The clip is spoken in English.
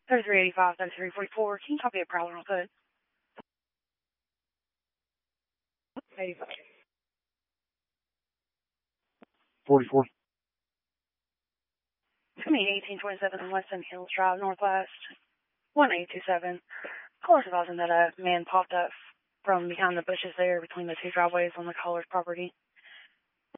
3385, 3344. Can you copy a Prowler real quick? 85. 44. It's going to be 1827 Weston Hills Drive, Northwest, 1827. Caller's advising that a man popped up from behind the bushes there between the two driveways on the caller's property.